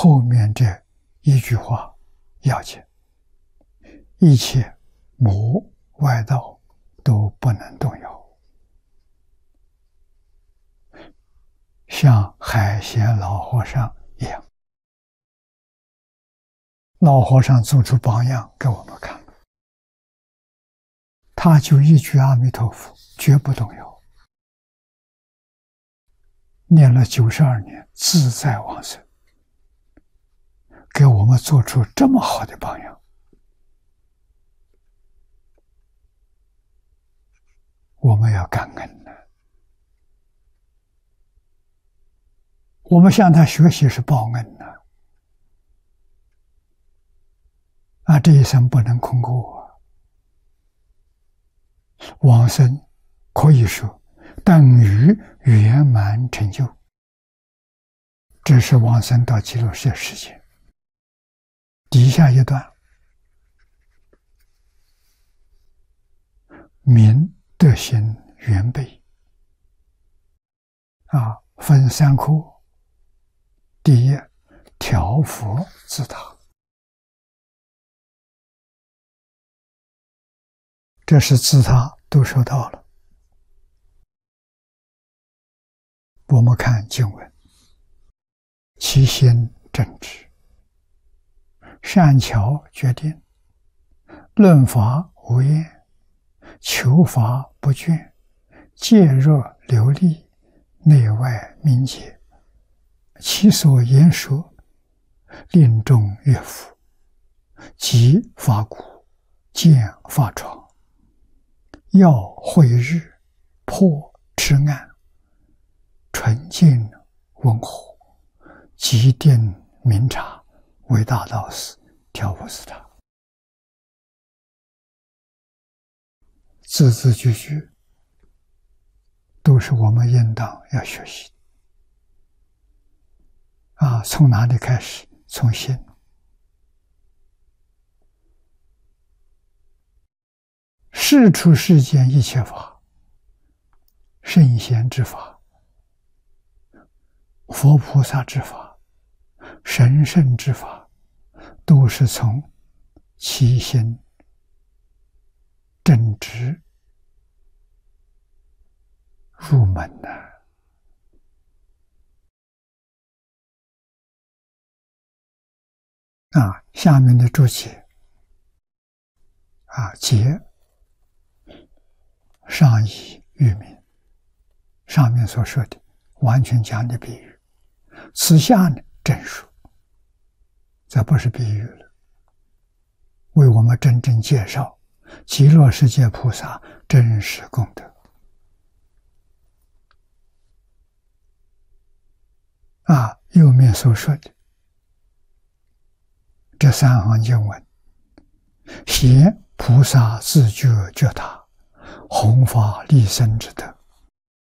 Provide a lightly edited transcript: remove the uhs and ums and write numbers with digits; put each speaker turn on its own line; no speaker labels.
后面这一句话要紧：一切魔外道都不能动摇。像海贤老和尚一样，老和尚做出榜样给我们看，他就一句阿弥陀佛，绝不动摇，念了92年，自在往生，给我们做出这么好的榜样，我们要感恩呢。我们向他学习是报恩呢。这一生不能空过啊！往生可以说等于圆满成就，这是往生到极乐世界时间。底下一段，明德行圆备分3科。第一，调伏自他，这是自他都收到了。我们看经文，其心正直，善巧决定，论法无厌，求法不倦，戒热流利，内外明洁，其所言说，令众悦服，即法鼓，见法床，耀慧日，破痴暗，纯净温和，极定明察，为大道士，调伏自他。字字句句都是我们应当要学习的。从哪里开始？从心。世出世间一切法，圣贤之法，佛菩萨之法，神圣之法，都是从其心正直入门的。下面的注解解上以喻明，上面所说的完全讲的比喻，此下呢正说，这不是比喻了，为我们真正介绍极乐世界菩萨真实功德。右面所说的这3行经文，显菩萨自觉觉他，弘法利生之德，